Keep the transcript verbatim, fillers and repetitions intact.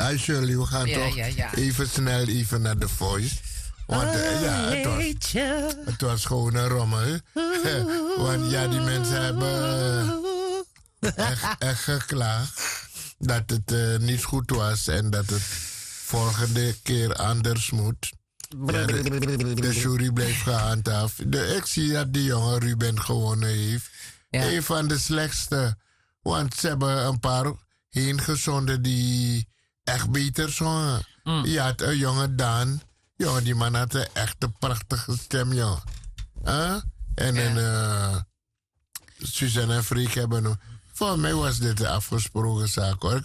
Ah, Shirley, we gaan Ja, toch ja, ja. even snel even naar de voice. Want eh, ja, het was, het was gewoon een rommel. Want ja, die mensen hebben echt, echt geklaagd dat het eh, niet goed was en dat het volgende keer anders moet. Ja, de, de jury bleef gehandhaafd. De, ik zie dat die jonge Ruben gewonnen heeft. Ja. Een van de slechtste. Want ze hebben een paar heengezonden die echt beter zongen. Mm. Je had een jonge Daan. Jongen, die man had een echt een prachtige stem, joh. Huh? En Ja. een uh, Suzanne en Freek hebben hem. Volgens mij was dit de afgesproken zaak, hoor.